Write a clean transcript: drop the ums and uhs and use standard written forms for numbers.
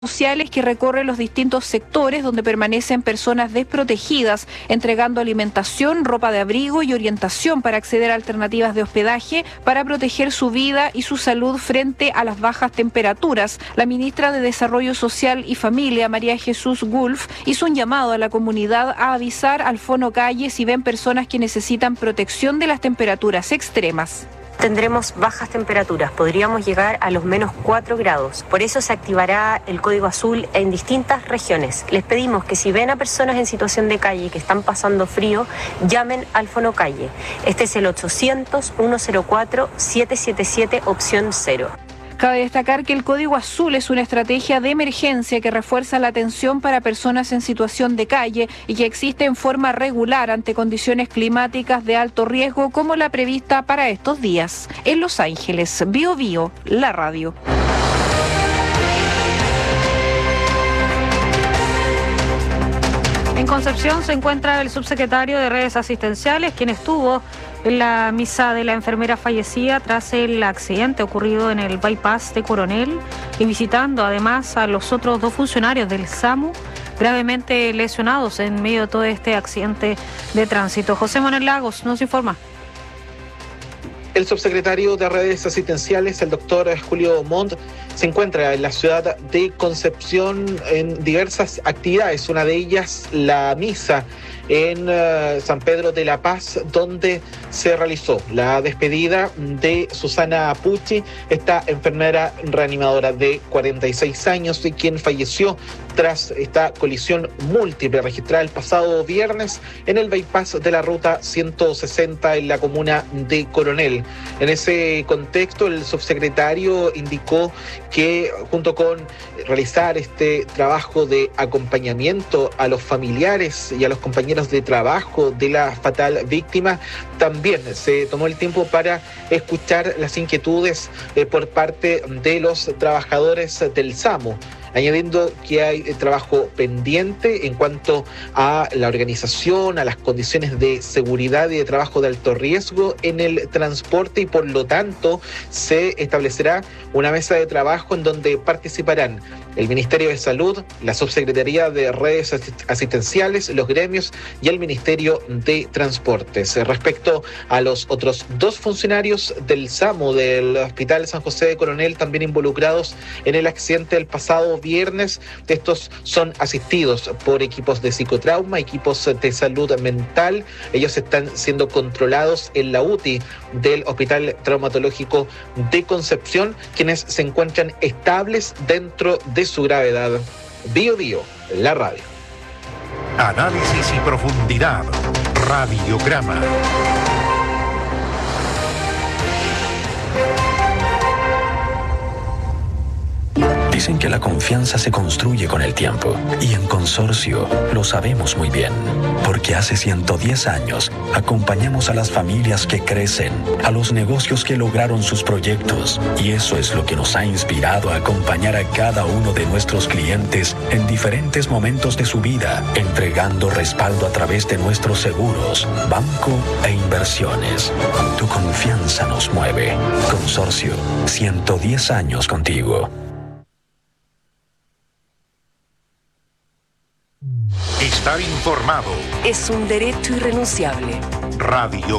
sociales que recorre los distintos sectores donde permanecen personas desprotegidas, entregando alimentación, ropa de abrigo y orientación para acceder a alternativas de hospedaje para proteger su vida y su salud frente a las bajas temperaturas. La ministra de Desarrollo Social y Familia, María Jesús Gulf, hizo un llamado a la comunidad a avisar al Fono Calle si ven personas que necesitan protección de las temperaturas extremas. Tendremos bajas temperaturas, podríamos llegar a los -4 grados. Por eso se activará el código azul en distintas regiones. Les pedimos que si ven a personas en situación de calle que están pasando frío, llamen al Fono Calle. Este es el 800-104-777, opción 0. Cabe destacar que el Código Azul es una estrategia de emergencia que refuerza la atención para personas en situación de calle y que existe en forma regular ante condiciones climáticas de alto riesgo como la prevista para estos días. En Los Ángeles, Bio Bio, la radio. En Concepción se encuentra el subsecretario de Redes Asistenciales, quien estuvo en la misa de la enfermera fallecida tras el accidente ocurrido en el bypass de Coronel y visitando además a los otros 2 funcionarios del SAMU gravemente lesionados en medio de todo este accidente de tránsito. José Manuel Lagos nos informa. El subsecretario de Redes Asistenciales, el doctor Julio Montt, se encuentra en la ciudad de Concepción en diversas actividades, una de ellas la misa en San Pedro de la Paz, donde se realizó la despedida de Susana Pucci, esta enfermera reanimadora de 46 años y quien falleció tras esta colisión múltiple registrada el pasado viernes en el bypass de la ruta 160 en la comuna de Coronel. En ese contexto, el subsecretario indicó que junto con realizar este trabajo de acompañamiento a los familiares y a los compañeros de trabajo de la fatal víctima, también se tomó el tiempo para escuchar las inquietudes por parte de los trabajadores del SAMU, añadiendo que hay trabajo pendiente en cuanto a la organización, a las condiciones de seguridad y de trabajo de alto riesgo en el transporte y por lo tanto se establecerá una mesa de trabajo en donde participarán el Ministerio de Salud, la Subsecretaría de Redes Asistenciales, los gremios y el Ministerio de Transportes. Respecto a los otros 2 funcionarios del SAMU del Hospital San José de Coronel, también involucrados en el accidente del pasado viernes, estos son asistidos por equipos de psicotrauma, equipos de salud mental. Ellos están siendo controlados en la UTI del Hospital Traumatológico de Concepción, quienes se encuentran estables dentro de su gravedad. Bio Bio, la radio. Análisis y profundidad. Radiograma. Dicen que la confianza se construye con el tiempo y en Consorcio lo sabemos muy bien, porque hace 110 años acompañamos a las familias que crecen, a los negocios que lograron sus proyectos y eso es lo que nos ha inspirado a acompañar a cada uno de nuestros clientes en diferentes momentos de su vida, entregando respaldo a través de nuestros seguros, banco e inversiones. Tu confianza nos mueve. Consorcio, 110 años contigo. Estar informado es un derecho irrenunciable. Radio